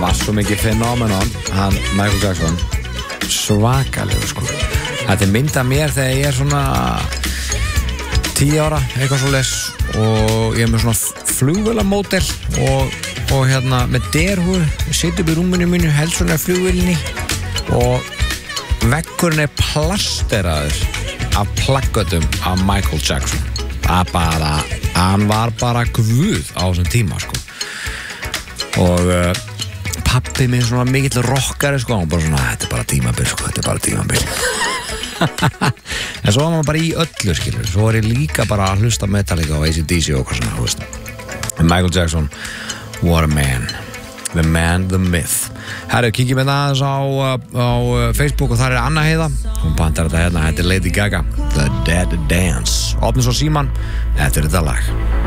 var svo mikið phenomenon, hann Michael Jackson, svakalegur sko. Þetta mynd af mér þegar ég svona 10 ára, eitthvað svo les, og ég með svona flugvélamódel og hérna með derhúð, sitt upp í rúminu mínu, held svona flugvélinni og veggurinn plasteraður af plaggatum af Michael Jackson. Hann var bara guð á þessum tíma sko. Og pappi minn svona mikill rockari sko, hann bara svona, þetta bara tímabil sko, þetta bara tímabil. En svo var maður bara í öllu skilur, svo var ég líka bara að hlusta Metallica og AC/DC og hvað svona, þú veist. Michael Jackson, what a man, the man, the myth. Herru, kíkjum við aðeins á Facebook og þar Anna Heiða, hún pantar þetta hérna, þetta Lady Gaga, The Dead Dance. Opnum svo síman, þetta þetta lag.